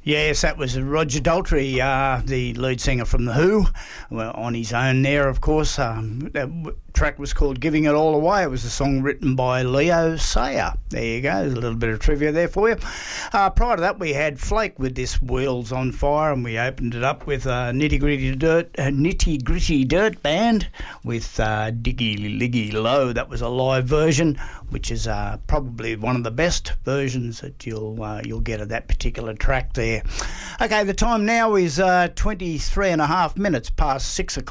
Yes, that was Roger Daltrey, the lead singer from The Who, well, on his own there, of course. That track was called Giving It All Away. It was a song written by Leo Sayer. There you go, there's a little bit of trivia there for you. Prior to that, we had Flake with this Wheels on Fire, and we opened it up with Nitty Gritty Dirt Band with Diggy Liggy Low. That was a live version, which is probably one of the best versions that you'll get of that particular track there. Okay, the time now is 23 and a half minutes past 6 o'clock.